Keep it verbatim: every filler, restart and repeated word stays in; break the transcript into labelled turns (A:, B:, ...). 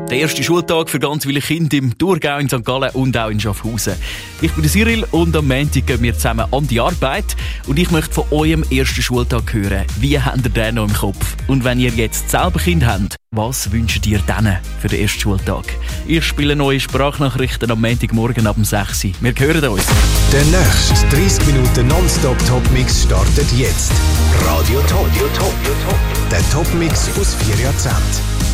A: Der erste Schultag für ganz viele Kinder im Thurgau, in Sankt Gallen und auch in Schaffhausen. Ich bin Cyril und am Montag gehen wir zusammen an die Arbeit. Und ich möchte von eurem ersten Schultag hören. Wie habt ihr den noch im Kopf? Und wenn ihr jetzt selber Kinder habt, was wünscht ihr denen für den ersten Schultag? Ich spiele neue Sprachnachrichten am Montagmorgen ab sechs Uhr. Wir hören uns.
B: Der nächste dreissig Minuten Nonstop-Top-Mix startet jetzt. Radio Top. Der Top-Mix aus vier Jahrzehnten.